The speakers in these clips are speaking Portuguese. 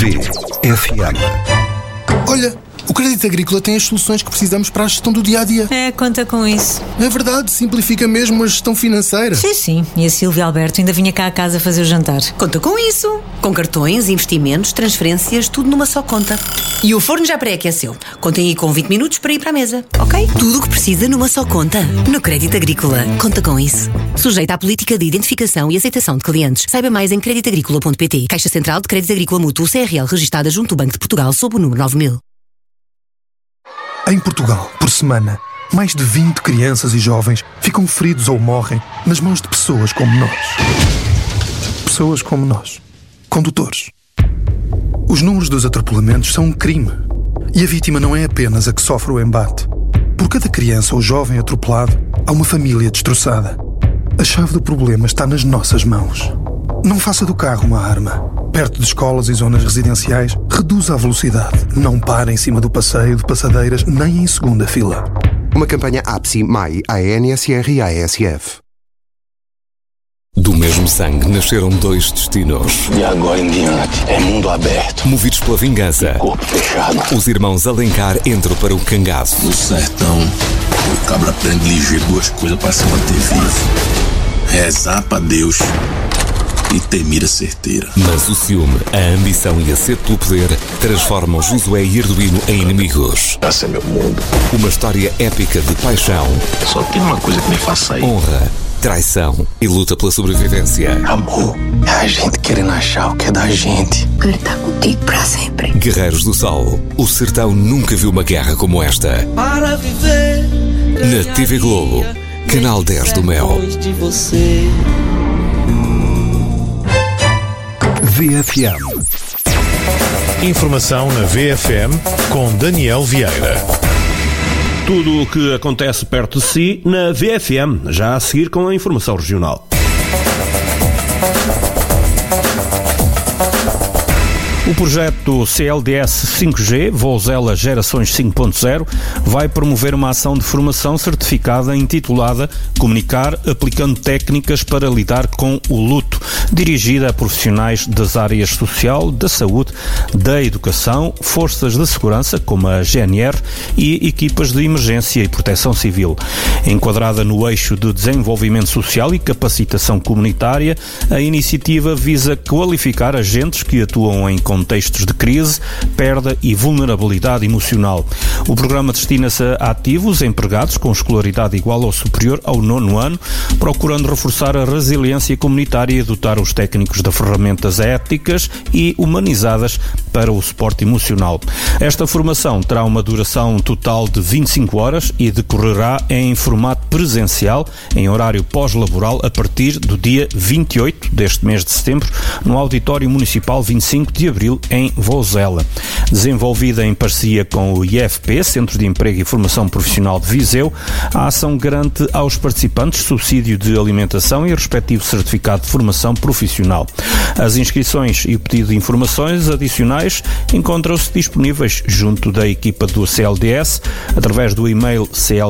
VFM. Olha, o Crédito Agrícola tem as soluções que precisamos para a gestão do dia-a-dia. Conta com isso. É verdade, simplifica mesmo a gestão financeira. Sim. E a Silvia Alberto ainda vinha cá a casa fazer o jantar. Conta com isso. Com cartões, investimentos, transferências, tudo numa só conta. E o forno já pré-aqueceu. Contem aí com 20 minutos para ir para a mesa, ok? Tudo o que precisa numa só conta. No Crédito Agrícola. Conta com isso. Sujeita à política de identificação e aceitação de clientes. Saiba mais em creditagricola.pt. Caixa Central de Crédito Agrícola Mútuo CRL registada junto do Banco de Portugal sob o número 9000. Em Portugal, por semana, mais de 20 crianças e jovens ficam feridos ou morrem nas mãos de pessoas como nós. Pessoas como nós. Condutores. Os números dos atropelamentos são um crime. E a vítima não é apenas a que sofre o embate. Por cada criança ou jovem atropelado, há uma família destroçada. A chave do problema está nas nossas mãos. Não faça do carro uma arma. Perto de escolas e zonas residenciais, reduza a velocidade. Não pare em cima do passeio de passadeiras nem em segunda fila. Uma campanha APSI, MAI, ANSR e ASF. Do mesmo sangue nasceram dois destinos. De agora em diante, é mundo aberto. Movidos pela vingança, Corpo fechado. os irmãos Alencar entram para o cangaço. No sertão, o cabra aprende ligeiro duas coisas para se manter vivo: rezar pra Deus e ter mira certeira. Mas o ciúme, a ambição e a sede pelo poder transformam Josué e Arduino em inimigos. Esse é meu mundo. Uma história épica de paixão, Só tem uma coisa que me faz sair: honra, traição e luta pela sobrevivência. amor. É a gente querendo achar o que é da gente. Quero estar contigo para sempre. Guerreiros do Sol. O sertão nunca viu uma guerra como esta. Para viver Na TV Globo, canal 10 do Mel. de você. VFM. Informação na VFM com Daniel Vieira. Tudo o que acontece perto de si na VFM, já a seguir com a informação regional. O projeto CLDS 5G, Vouzela Gerações 5.0, vai promover uma ação de formação certificada intitulada Comunicar aplicando técnicas para lidar com o luto, dirigida a profissionais das áreas social, da saúde, da educação, forças de segurança, como a GNR, e equipas de emergência e proteção civil. Enquadrada no eixo de desenvolvimento social e capacitação comunitária, a iniciativa visa qualificar agentes que atuam em contextos de crise, perda e vulnerabilidade emocional. O programa destina-se a ativos empregados com escolaridade igual ou superior ao 9º ano, procurando reforçar a resiliência comunitária e dotar os técnicos de ferramentas éticas e humanizadas para o suporte emocional. Esta formação terá uma duração total de 25 horas e decorrerá em formato presencial, em horário pós-laboral, a partir do dia 28 deste mês de setembro, no Auditório Municipal 25 de Abril, em Vouzela. Desenvolvida em parceria com o IFP, Centro de Emprego e Formação Profissional de Viseu, a ação garante aos participantes subsídio de alimentação e respectivo certificado de formação profissional. As inscrições e o pedido de informações adicionais encontram-se disponíveis junto da equipa do CLDS, através do e-mail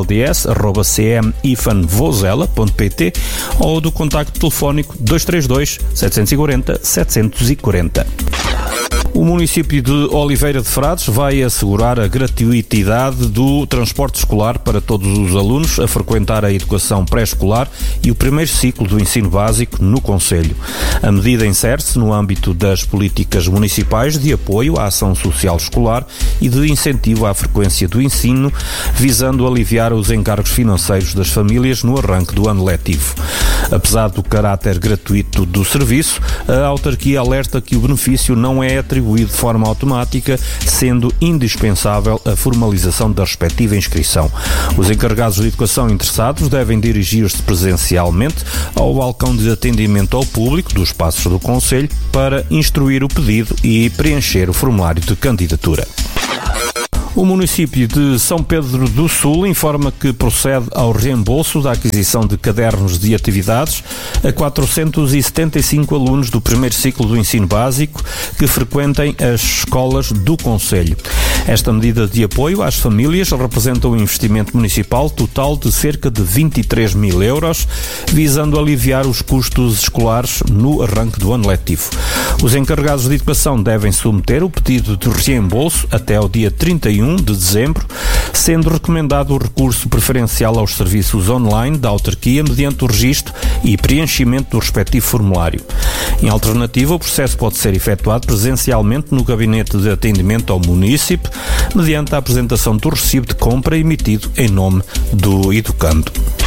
clds@cm-vouzela.pt ou do contacto telefónico 232 740 740. O município de Oliveira de Frades vai assegurar a gratuitidade do transporte escolar para todos os alunos a frequentar a educação pré-escolar e o primeiro ciclo do ensino básico no concelho. A medida insere-se no âmbito das políticas municipais de apoio à ação social escolar e de incentivo à frequência do ensino, visando aliviar os encargos financeiros das famílias no arranque do ano letivo. Apesar do caráter gratuito do serviço, a autarquia alerta que o benefício não é atribuído de forma automática, sendo indispensável a formalização da respectiva inscrição. Os encarregados de educação interessados devem dirigir-se presencialmente ao balcão de atendimento ao público dos espaços do concelho para instruir o pedido e preencher o formulário de candidatura. O município de São Pedro do Sul informa que procede ao reembolso da aquisição de cadernos de atividades a 475 alunos do primeiro ciclo do ensino básico que frequentem as escolas do concelho. Esta medida de apoio às famílias representa um investimento municipal total de cerca de 23 mil euros, visando aliviar os custos escolares no arranque do ano letivo. Os encarregados de educação devem submeter o pedido de reembolso até ao dia 31 de dezembro, sendo recomendado o recurso preferencial aos serviços online da autarquia mediante o registro e preenchimento do respectivo formulário. Em alternativa, o processo pode ser efetuado presencialmente no gabinete de atendimento ao munícipe, mediante a apresentação do recibo de compra emitido em nome do educando.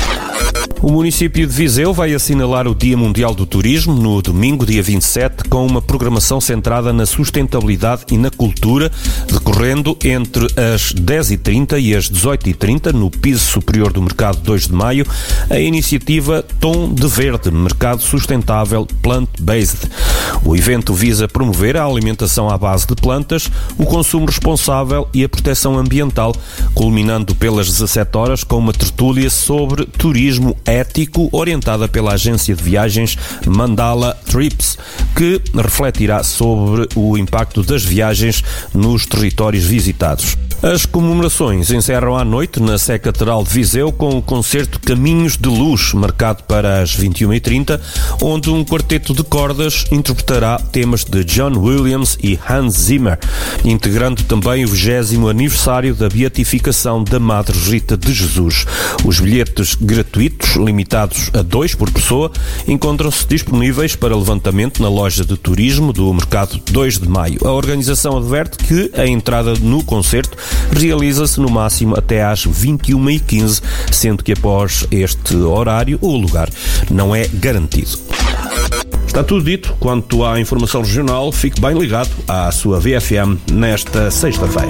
O município de Viseu vai assinalar o Dia Mundial do Turismo no domingo, dia 27, com uma programação centrada na sustentabilidade e na cultura, decorrendo entre as 10h30 e as 18h30, no piso superior do Mercado 2 de Maio, a iniciativa Tom de Verde, Mercado Sustentável Plant-Based. O evento visa promover a alimentação à base de plantas, o consumo responsável e a proteção ambiental, culminando pelas 17 horas com uma tertúlia sobre turismo ético orientada pela agência de viagens Mandala Trips, que refletirá sobre o impacto das viagens nos territórios visitados. As comemorações encerram à noite na Sé Catedral de Viseu com o concerto Caminhos de Luz, marcado para as 21h30, onde um quarteto de cordas interpretará temas de John Williams e Hans Zimmer, integrando também o 20º aniversário da beatificação da Madre Rita de Jesus. Os bilhetes gratuitos, limitados a 2 por pessoa, encontram-se disponíveis para levantamento na loja de turismo do Mercado 2 de Maio. A organização adverte que a entrada no concerto realiza-se no máximo até às 21h15, sendo que após este horário o lugar não é garantido. Está tudo dito quanto à informação regional. Fique bem ligado à sua VFM nesta sexta-feira.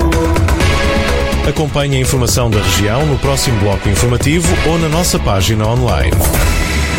Acompanhe a informação da região no próximo bloco informativo ou na nossa página online.